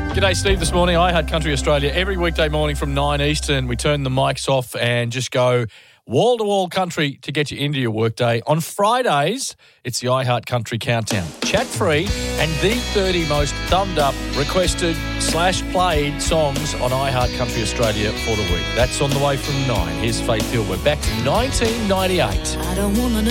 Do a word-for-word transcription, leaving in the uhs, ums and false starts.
G'day, Steve. This morning, I Heart Country Australia. Every weekday morning from nine Eastern, we turn the mics off and just go wall-to-wall country to get you into your workday. On Fridays, it's the I Heart Country Countdown. Chat-free and the thirty most thumbed-up, requested, slash played songs on I Heart Country Australia for the week. That's on the way from nine. Here's Faith Hill. We're back to nineteen ninety-eight. I don't want to